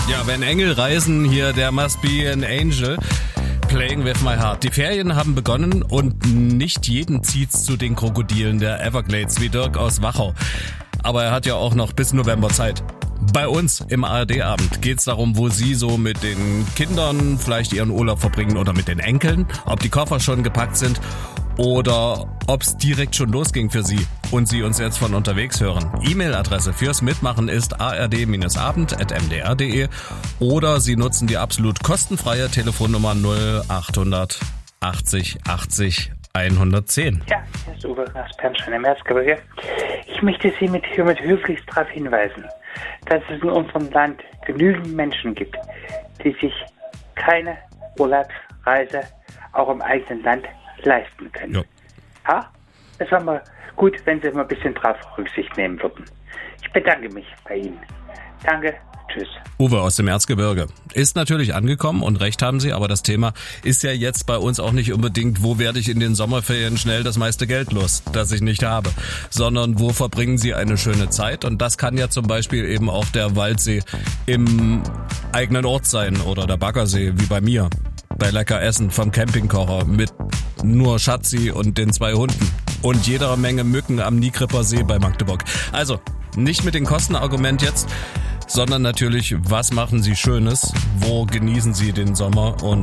Ja, wenn Engel reisen, hier, there must be an angel. Playing with my heart. Die Ferien haben begonnen und nicht jeden zieht's zu den Krokodilen der Everglades wie Dirk aus Wachau. Aber er hat ja auch noch bis November Zeit. Bei uns im ARD-Abend geht's darum, wo Sie so mit den Kindern vielleicht Ihren Urlaub verbringen oder mit den Enkeln, ob die Koffer schon gepackt sind oder ob's direkt schon losging für Sie und Sie uns jetzt von unterwegs hören. E-Mail-Adresse fürs Mitmachen ist ard-abend@mdr.de oder Sie nutzen die absolut kostenfreie Telefonnummer 0800 80 80 110. Ja, hier ist Uwe aus Bernstein im Erzgebirge. Ich möchte Sie hiermit höflichst darauf hinweisen, dass es in unserem Land genügend Menschen gibt, die sich keine Urlaubsreise auch im eigenen Land leisten können. Ja. Ja, es wäre mal gut, wenn Sie mal ein bisschen drauf Rücksicht nehmen würden. Ich bedanke mich bei Ihnen. Danke. Tschüss. Uwe aus dem Erzgebirge. Ist natürlich angekommen und recht haben Sie, aber das Thema ist ja jetzt bei uns auch nicht unbedingt, wo werde ich in den Sommerferien schnell das meiste Geld los, das ich nicht habe, sondern wo verbringen Sie eine schöne Zeit, und das kann ja zum Beispiel eben auch der Waldsee im eigenen Ort sein oder der Baggersee, wie bei mir, bei lecker Essen vom Campingkocher mit nur Schatzi und den 2 Hunden und jeder Menge Mücken am Niekripper See bei Magdeburg. Also, nicht mit dem Kostenargument jetzt, sondern natürlich, was machen Sie Schönes, wo genießen Sie den Sommer und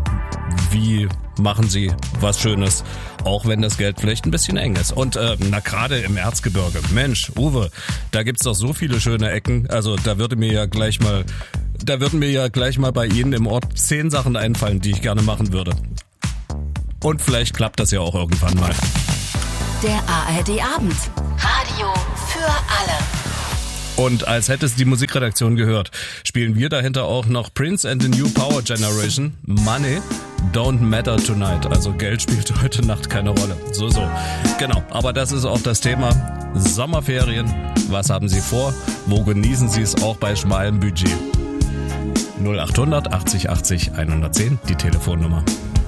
wie machen Sie was Schönes, auch wenn das Geld vielleicht ein bisschen eng ist. Und gerade im Erzgebirge, Mensch, Uwe, da gibt's doch so viele schöne Ecken, also da würden mir ja gleich mal bei Ihnen im Ort 10 Sachen einfallen, die ich gerne machen würde. Und vielleicht klappt das ja auch irgendwann mal. Der ARD-Abend. Radio für alle. Und als hätte es die Musikredaktion gehört, spielen wir dahinter auch noch Prince and the New Power Generation. Money don't matter tonight. Also Geld spielt heute Nacht keine Rolle. So. Genau. Aber das ist auch das Thema Sommerferien. Was haben Sie vor? Wo genießen Sie es auch bei schmalem Budget? 0800 80 80 110, die Telefonnummer.